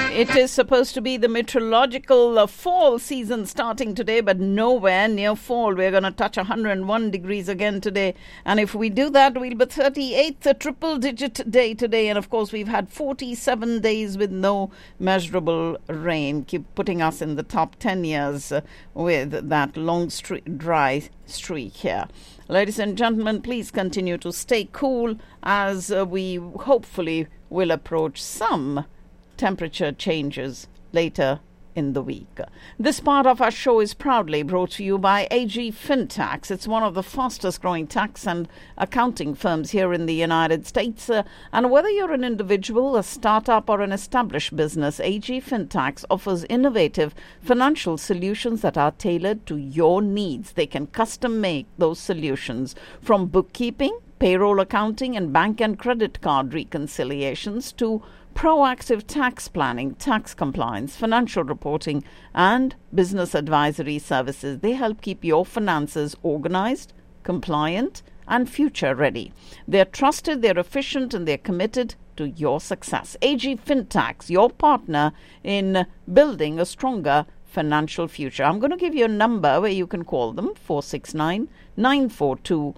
It is supposed to be the meteorological fall season starting today, but nowhere near fall. We're going to touch 101 degrees again today. And if we do that, we'll be 38th, a triple-digit day today. And, of course, we've had 47 days with no measurable rain, keep putting us in the top 10 years with that long dry streak here. Ladies and gentlemen, please continue to stay cool as we hopefully will approach some temperature changes later in the week. This part of our show is proudly brought to you by AG Fintax. It's one of the fastest growing tax and accounting firms here in the United States. And whether you're an individual, a startup, or an established business, AG Fintax offers innovative financial solutions that are tailored to your needs. They can custom make those solutions from bookkeeping, payroll accounting, and bank and credit card reconciliations to proactive tax planning, tax compliance, financial reporting, and business advisory services. They help keep your finances organized, compliant, and future ready. They're trusted, they're efficient, and they're committed to your success. AG Fintax, your partner in building a stronger financial future. I'm going to give you a number where you can call them, 469-942-9888.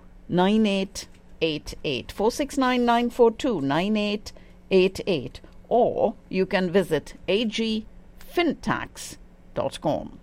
469-942-9888, or you can visit agfintax.com.